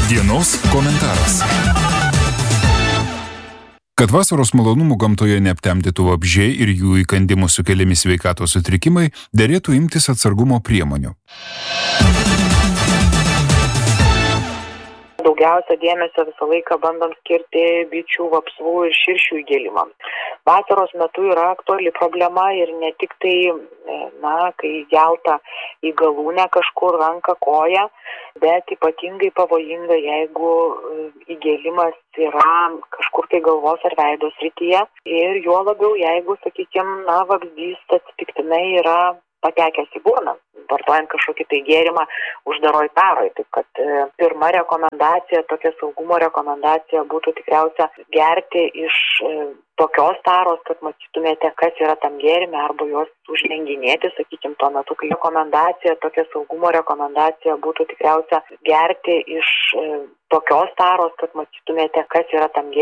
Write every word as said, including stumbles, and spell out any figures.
Dienos komentaras. Kad vasaros malonumų gamtoje neaptemdytų vabzdžiai ir jų įkandimų sukeliami sveikatos sutrikimai, derėtų imtis atsargumo priemonių. Daugiausia dėmesio visą laiką bandom skirti bičių, vapsvų ir širšių įgėlimams. Vasaros metu yra aktuali problema ir ne tik tai, na, kai gelta į galūnę kažkur ranką, koją, bet ypatingai pavojinga, jeigu įgėlimas yra kažkur tai galvos ar veido srityje ir juo labiau, jeigu, sakykime, na, vabzdys atsitiktinai yra patekęs į burną, vartojant kažkokį tai gėrimą uždaroj taroj. Taip kad e, pirma rekomendacija, tokia saugumo rekomendacija būtų tikriausia gerti iš e, tokios taros, kad matytumėte, kas yra tam gėrime, arba juos uždenginėti, sakykime, tuo metu, kai rekomendacija, tokia saugumo rekomendacija būtų tikriausia gerti iš e, tokios taros, kad matytumėte, kas yra tam gėrime.